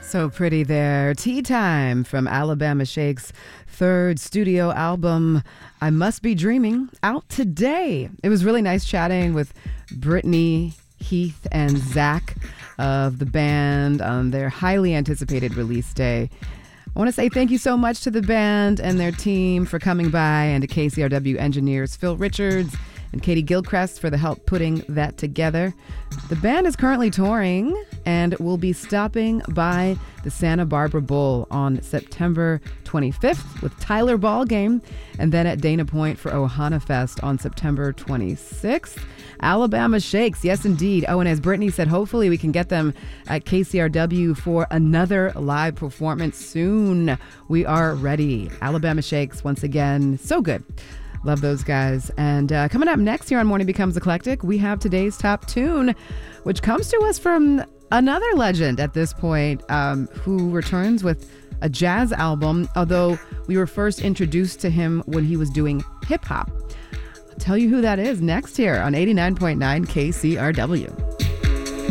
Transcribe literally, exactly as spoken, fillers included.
So pretty there. Tea Time from Alabama Shake's third studio album, I Must Be Dreaming, out today. It was really nice chatting with Brittany, Heath, and Zach of the band on their highly anticipated release day. I want to say thank you so much to the band and their team for coming by, and to K C R W engineers Phil Richards and Katie Gilchrist for the help putting that together. The band is currently touring and will be stopping by the Santa Barbara Bowl on September twenty-fifth with Tyler Ballgame, and then at Dana Point for Ohana Fest on September twenty-sixth. Alabama Shakes, yes indeed. Oh, and as Brittany said, hopefully we can get them at K C R W for another live performance soon. We are ready. Alabama Shakes, once again, so good. Love those guys. And uh, coming up next here on Morning Becomes Eclectic, we have today's top tune, which comes to us from another legend at this point, um, who returns with a jazz album, although we were first introduced to him when he was doing hip hop. I'll tell you who that is next here on eighty-nine point nine K C R W.